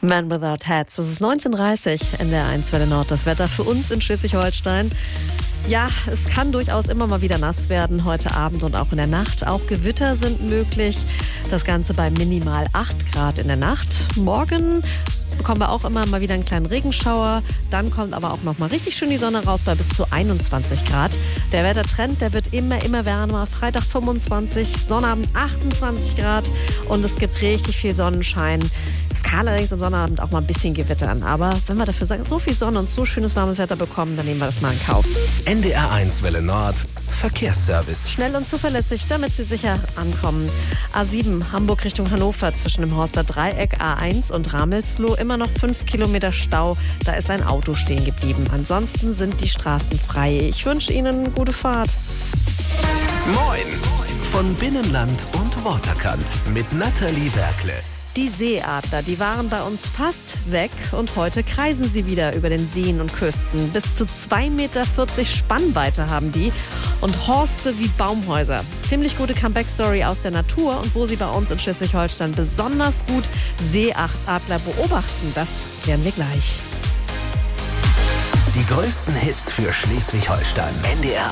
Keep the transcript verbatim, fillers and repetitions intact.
Man Without Hats. Das ist neunzehn Uhr dreißig in der eins Welle Nord. Das Wetter für uns in Schleswig-Holstein. Ja, es kann durchaus immer mal wieder nass werden, heute Abend und auch in der Nacht. Auch Gewitter sind möglich. Das Ganze bei minimal acht Grad in der Nacht. Morgen bekommen wir auch immer mal wieder einen kleinen Regenschauer. Dann kommt aber auch noch mal richtig schön die Sonne raus bei bis zu einundzwanzig Grad. Der Wettertrend, der wird immer, immer wärmer. Freitag fünfundzwanzig, Sonnabend achtundzwanzig Grad und es gibt richtig viel Sonnenschein. Es kann allerdings am Sonnabend auch mal ein bisschen gewittern. Aber wenn wir dafür sagen, so viel Sonne und so schönes warmes Wetter bekommen, dann nehmen wir das mal in Kauf. N D R eins Welle Nord Verkehrsservice. Schnell und zuverlässig, damit Sie sicher ankommen. A sieben, Hamburg Richtung Hannover, zwischen dem Horster Dreieck, A eins und Ramelsloh, immer noch fünf Kilometer Stau. Da ist ein Auto stehen geblieben. Ansonsten sind die Straßen frei. Ich wünsche Ihnen eine gute Fahrt. Moin! Von Binnenland und Waterkant mit Nathalie Werkle. Die Seeadler, die waren bei uns fast weg und heute kreisen sie wieder über den Seen und Küsten. Bis zu zwei Meter vierzig Spannweite haben die und Horste wie Baumhäuser. Ziemlich gute Comeback-Story aus der Natur und wo sie bei uns in Schleswig-Holstein besonders gut Seeadler beobachten, das klären wir gleich. Die größten Hits für Schleswig-Holstein. N D R